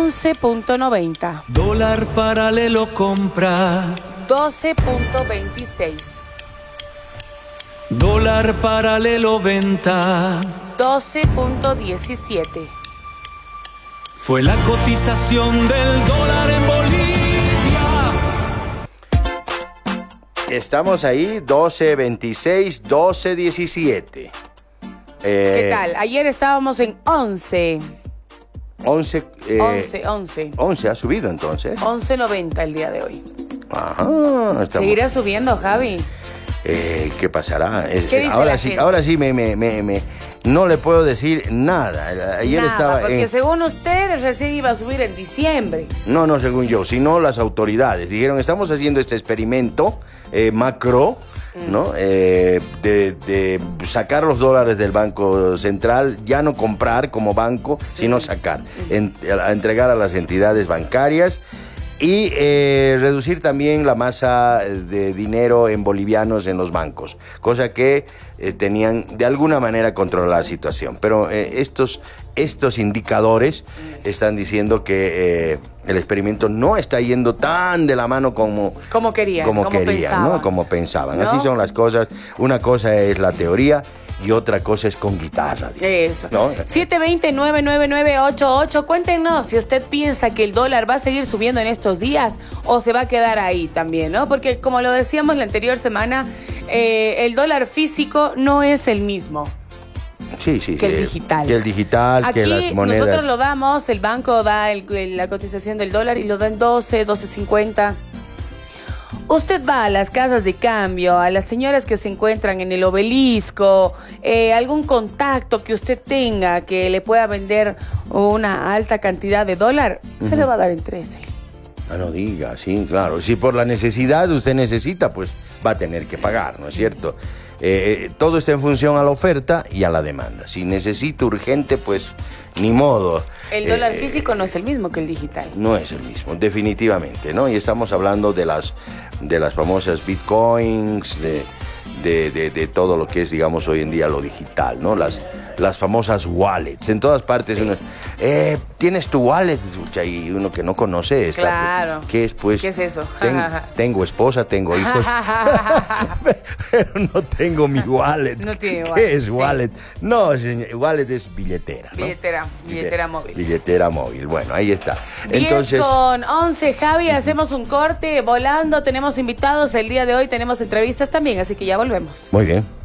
11.90. Dólar paralelo compra 12.26. Dólar paralelo venta 12.17. Fue la cotización del dólar en Bolivia. Estamos ahí, 12.26, 12.17. ¿Qué tal? Ayer estábamos en 11. 11. 11. Ha subido entonces. 11.90 el día de hoy. Ajá. ¿Seguirá subiendo, Javi? ¿Qué pasará? ¿Qué dice la gente? Ahora sí no le puedo decir nada. Ayer Nada, estaba porque según ustedes recién iba a subir en diciembre. No, según yo, sino las autoridades. Dijeron, estamos haciendo este experimento macro, ¿no? De sacar los dólares del Banco Central, ya no comprar como banco, sino sacar, a entregar a las entidades bancarias y reducir también la masa de dinero en bolivianos en los bancos, cosa que tenían de alguna manera controlada la situación. Pero estos indicadores están diciendo que el experimento no está yendo tan de la mano como querían, ¿no? Como pensaban. ¿No? Así son las cosas. Una cosa es la teoría y otra cosa es con guitarra, dice. Eso. ¿No? 720-99988. Cuéntenos si usted piensa que el dólar va a seguir subiendo en estos días o se va a quedar ahí también, ¿no? Porque como lo decíamos la anterior semana, el dólar físico no es el mismo. Sí, que el digital. Que el digital, aquí, que las monedas. Nosotros lo damos, el banco da la cotización del dólar y lo da en 12.50. Usted va a las casas de cambio, a las señoras que se encuentran en el Obelisco, algún contacto que usted tenga que le pueda vender una alta cantidad de dólar, se le va a dar en 13. No diga, sí, claro. Si por la necesidad usted necesita, pues va a tener que pagar, ¿no es cierto? Todo está en función a la oferta y a la demanda. Si necesito urgente, pues ni modo. El dólar físico no es el mismo que el digital. No es el mismo, definitivamente, ¿no? Y estamos hablando de las famosas bitcoins, de todo lo que es, digamos, hoy en día lo digital, ¿no? Las famosas wallets. En todas partes uno... ¿Tienes tu wallet? Y uno que no conoce está... Claro. ¿Qué es, pues? ¿Qué es eso? Tengo esposa, tengo hijos, pero no tengo mi wallet. No tiene wallet. ¿Qué es wallet? No, señor, wallet es billetera, ¿no? Billetera móvil. Billetera móvil, bueno, ahí está. 10:11, Javi, hacemos un corte volando. Tenemos invitados el día de hoy, tenemos entrevistas también, así que ya volvemos. Muy bien.